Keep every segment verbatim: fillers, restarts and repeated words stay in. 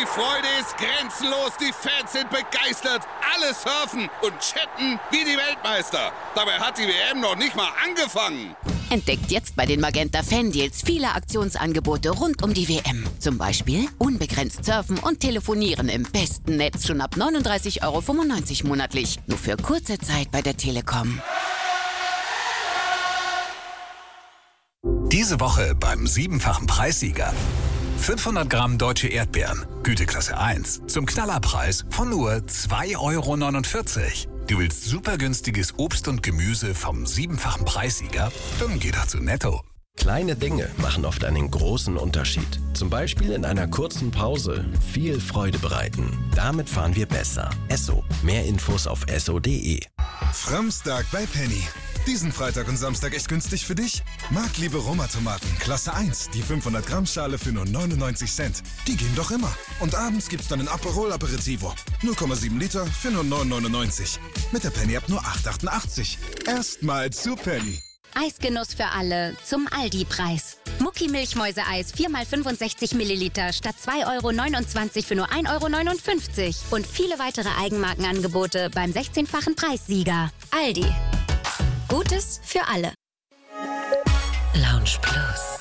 Freude ist grenzenlos, die Fans sind begeistert, alle surfen und chatten wie die Weltmeister. Dabei hat die W M noch nicht mal angefangen. Entdeckt jetzt bei den Magenta Fan-Deals viele Aktionsangebote rund um die W M. Zum Beispiel unbegrenzt surfen und telefonieren im besten Netz schon ab neununddreißig Euro fünfundneunzig monatlich. Nur für kurze Zeit bei der Telekom. Diese Woche beim siebenfachen Preissieger. fünfhundert Gramm deutsche Erdbeeren, Güteklasse eins, zum Knallerpreis von nur zwei Euro neunundvierzig. Du willst super günstiges Obst und Gemüse vom siebenfachen Preissieger? Dann geh doch zu Netto. Kleine Dinge machen oft einen großen Unterschied. Zum Beispiel in einer kurzen Pause viel Freude bereiten. Damit fahren wir besser. Esso. Mehr Infos auf esso punkt de. Framstag bei Penny. Diesen Freitag und Samstag echt günstig für dich? Marktliebe Roma-Tomaten, Klasse eins, die fünfhundert Gramm Schale für nur neunundneunzig Cent. Die gehen doch immer. Und abends gibt's dann ein Aperol Aperitivo. null Komma sieben Liter für nur neun neunundneunzig. Mit der Penny App nur acht achtundachtzig. Erstmal zu Penny. Eisgenuss für alle zum Aldi-Preis. Mucki Milchmäuse-Eis vier mal fünfundsechzig Milliliter statt zwei Euro neunundzwanzig für nur ein Euro neunundfünfzig. Und viele weitere Eigenmarkenangebote beim sechzehnfachen Preissieger. Aldi. Gutes für alle. Lounge Plus.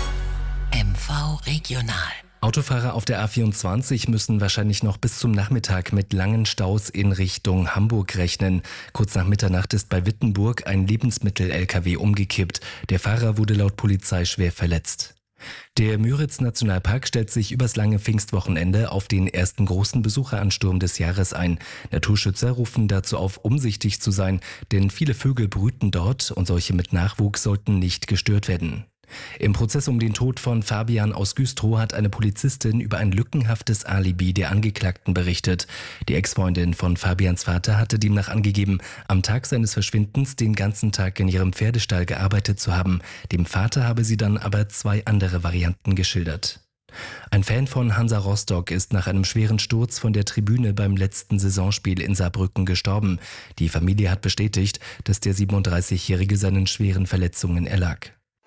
M V Regional. Autofahrer auf der A vierundzwanzig müssen wahrscheinlich noch bis zum Nachmittag mit langen Staus in Richtung Hamburg rechnen. Kurz nach Mitternacht ist bei Wittenburg ein Lebensmittel-L K W umgekippt. Der Fahrer wurde laut Polizei schwer verletzt. Der Müritz-Nationalpark stellt sich übers lange Pfingstwochenende auf den ersten großen Besucheransturm des Jahres ein. Naturschützer rufen dazu auf, umsichtig zu sein, denn viele Vögel brüten dort und solche mit Nachwuchs sollten nicht gestört werden. Im Prozess um den Tod von Fabian aus Güstrow hat eine Polizistin über ein lückenhaftes Alibi der Angeklagten berichtet. Die Ex-Freundin von Fabians Vater hatte demnach angegeben, am Tag seines Verschwindens den ganzen Tag in ihrem Pferdestall gearbeitet zu haben. Dem Vater habe sie dann aber zwei andere Varianten geschildert. Ein Fan von Hansa Rostock ist nach einem schweren Sturz von der Tribüne beim letzten Saisonspiel in Saarbrücken gestorben. Die Familie hat bestätigt, dass der siebenunddreißigjährige seinen schweren Verletzungen erlag.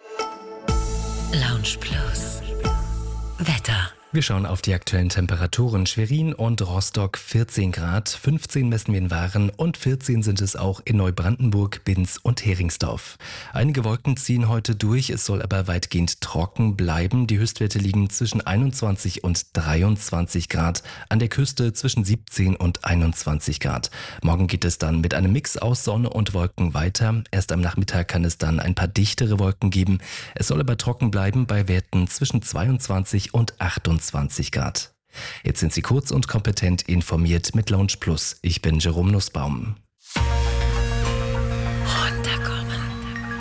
Lounge Plus. Wetter. Wir schauen auf die aktuellen Temperaturen. Schwerin und Rostock vierzehn Grad, fünfzehn messen wir in Waren und vierzehn sind es auch in Neubrandenburg, Binz und Heringsdorf. Einige Wolken ziehen heute durch, es soll aber weitgehend trocken bleiben. Die Höchstwerte liegen zwischen einundzwanzig und dreiundzwanzig Grad, an der Küste zwischen siebzehn und einundzwanzig Grad. Morgen geht es dann mit einem Mix aus Sonne und Wolken weiter. Erst am Nachmittag kann es dann ein paar dichtere Wolken geben. Es soll aber trocken bleiben bei Werten zwischen zweiundzwanzig und achtundzwanzig Grad. Jetzt sind Sie kurz und kompetent informiert mit Lounge Plus. Ich bin Jerome Nussbaum.